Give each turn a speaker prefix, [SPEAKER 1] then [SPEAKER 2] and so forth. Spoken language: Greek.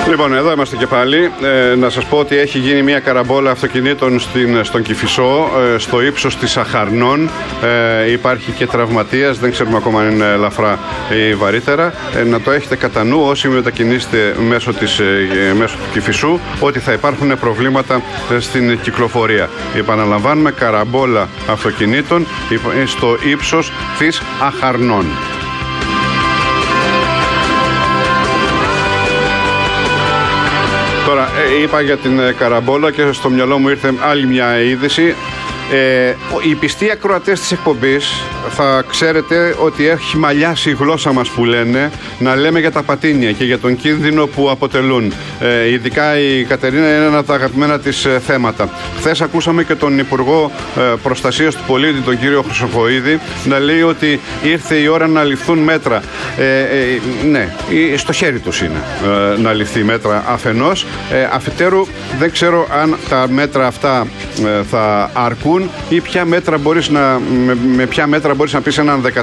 [SPEAKER 1] Λοιπόν, εδώ είμαστε και πάλι. Να σας πω ότι έχει γίνει μια καραμπόλα αυτοκινήτων στον Κηφισό, στο ύψος της Αχαρνών. Υπάρχει και τραυματίας, δεν ξέρουμε ακόμα αν είναι ελαφρά ή βαρύτερα. Να το έχετε κατά νου όσοι μετακινήσετε μέσω του Κηφισού, ότι θα υπάρχουν προβλήματα στην κυκλοφορία. Επαναλαμβάνουμε, καραμπόλα αυτοκινήτων στο ύψος της Αχαρνών. Τώρα, είπα για την καραμπόλα και στο μυαλό μου ήρθε άλλη μια είδηση. Οι πιστοί ακροατές της εκπομπής θα ξέρετε ότι έχει μαλλιάσει η γλώσσα μας, που λένε, να λέμε για τα πατίνια και για τον κίνδυνο που αποτελούν. Ειδικά η Κατερίνα είναι ένα από τα αγαπημένα της θέματα. Χθες ακούσαμε και τον Υπουργό Προστασίας του Πολίτη, τον κύριο Χρυσοχοΐδη, να λέει ότι ήρθε η ώρα να ληφθούν μέτρα. Ναι, στο χέρι τους είναι να ληφθεί μέτρα αφενός. Αφετέρου, δεν ξέρω αν τα μέτρα αυτά θα αρκούν ή με ποια μέτρα μπορείς να πεις έναν